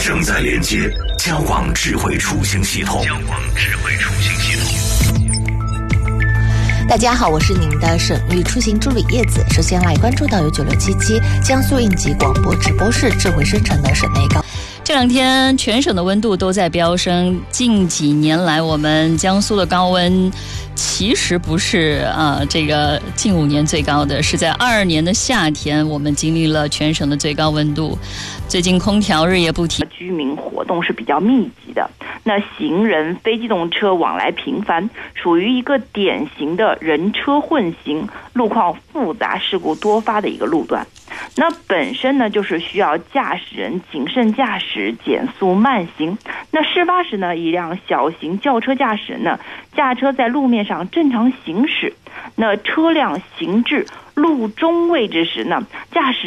正在连接交广智慧出行系统。 大家好，我是您的省域出行助理叶子。首先来关注到由9677江苏应急广播直播室智慧生成的省内高。 这两天全省的温度都在飙升，近几年来我们江苏的高温其实不是这个近5年最高的，是在22年的夏天我们经历了全省的最高温度。最近空调日夜不停， 居民活动是比较密集的，那行人非机动车往来频繁，属于一个典型的人车混行、路况复杂、事故多发的一个路段。那本身呢，就是需要驾驶人谨慎驾驶、减速慢行。那事发时呢，一辆小型轿车驾驶人呢，驾车在路面上正常行驶，那车辆行至路中位置时呢，驾驶